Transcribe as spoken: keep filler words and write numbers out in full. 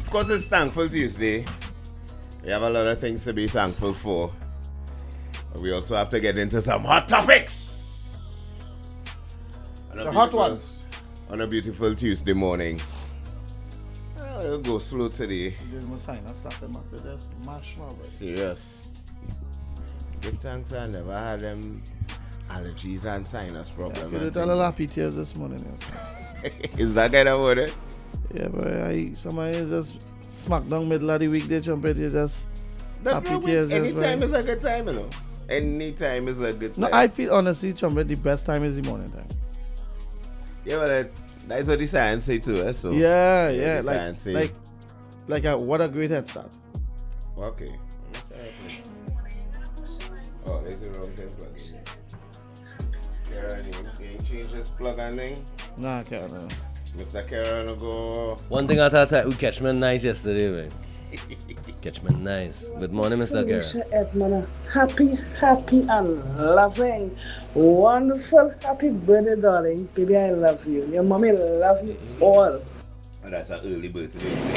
Of course, it's Thankful Tuesday. We have a lot of things to be thankful for. But we also have to get into some hot topics. The hot ones. On a beautiful Tuesday morning. I'll go slow today. This is my sign. I started to just mash my way. Serious. Give thanks I never had them allergies and sinus problems. Yeah, you did a little happy tears this morning. Yeah. Is that kind of what it? Yeah, but I, somebody just smack down middle of the week, they jump in, you just That happy problem, tears. anytime just, is a good time, you know. Anytime is a good time. No, I feel honestly, Chumbet, the best time is the morning time. Yeah, but that, that's what the science say too, eh? So Yeah, yeah, yeah, the like, science say. like, like a, what a great head start. Okay. Oh, there's the wrong thing plug in. Karen, you ain't change this plug and thing? Nah, I can't. No. Mister Karen will go. One thing I thought we catch me nice yesterday, man. Catch me nice. Good morning, Mister Karen. Felicia Edmond, happy, happy and loving, wonderful, happy birthday, darling. Baby, I love you. Your mommy love you all. Oh, that's an early birthday.